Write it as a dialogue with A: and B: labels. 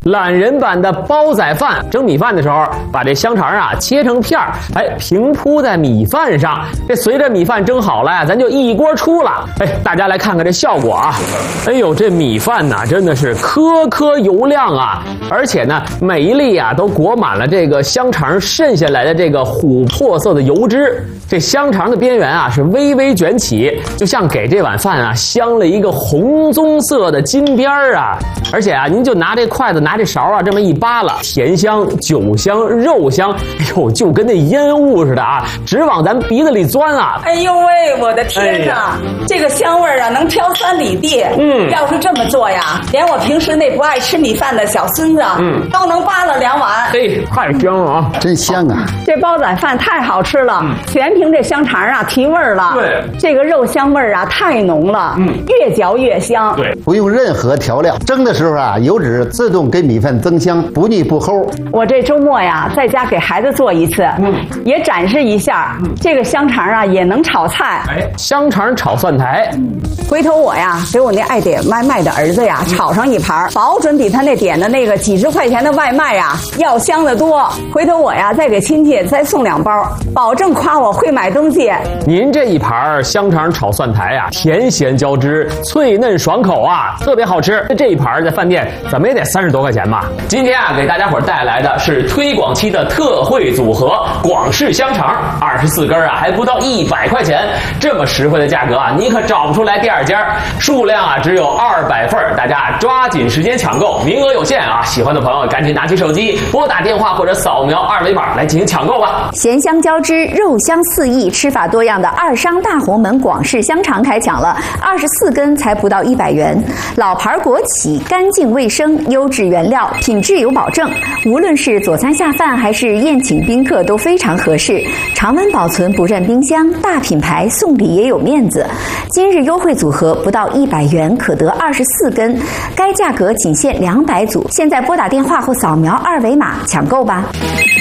A: 懒人版的煲仔饭，蒸米饭的时候，把这香肠啊切成片儿，平铺在米饭上。这随着米饭蒸好了呀，咱就一锅出了。大家来看看这效果啊！哎呦，这米饭呐，真的是颗颗油亮啊！而且呢，每一粒啊都裹满了这个香肠渗下来的这个琥珀色的油脂。这香肠的边缘啊是微微卷起，就像给这碗饭啊镶了一个红棕色的金边儿啊！而且啊，您就拿这筷子拿这勺啊这么一扒拉，甜香、酒香、肉香，哎呦，就跟那烟雾似的啊，直往咱鼻子里钻啊！
B: 哎呦喂，我的天哪，这个香味啊能飘3里地。要是这么做呀，连我平时那不爱吃米饭的小孙子，都能扒了2碗。
A: 嘿，太香了啊，
C: 真香啊！
B: 这煲仔饭太好吃了，全凭这香肠啊提味儿了。
A: 对，
B: 这个肉香味儿啊太浓了，越嚼越香。
A: 对，
C: 不用任何调料，蒸的时候啊，油脂自动给米饭增香，不腻不齁。
B: 我这周末呀，在家给孩子做一次，也展示一下。这个香肠啊也能炒菜。
A: 香肠炒蒜苔。
B: 回头我呀，给我那爱点外卖的儿子呀，炒上一盘，保准比他那点的那个几十块钱的外卖呀要香得多。回头我呀，再给亲戚再送2包，保证夸我会买东西。
A: 您这一盘香肠炒蒜苔啊，甜咸交织，脆嫩爽口啊，特别好吃。这一盘在饭店怎么也得30多块钱吧？今天啊，给大家伙带来的是推广期的特惠组合——广式香肠，24根啊，还不到100块钱，这么实惠的价格啊，你可找不出来第2家。数量啊只有200份，大家抓紧时间抢购，名额有限啊！喜欢的朋友赶紧拿起手机，拨打电话或者扫描2维码来进行抢购吧。
D: 咸香交织，肉香四溢，吃法多样的二商大红门广式香肠开抢了，24根才不到100元，老牌国企，干净卫生，优质原料，品质有保证。无论是佐餐下饭还是宴请宾客都非常合适，常温保存不占冰箱，大品牌送礼也有面子。今日优惠组合不到100元可得24根，该价格仅限200组。现在拨打电话或扫描2维码抢购吧。